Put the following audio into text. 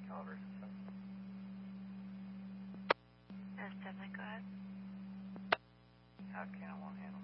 Calibration 7. That's 7, go ahead. Can I won't handle.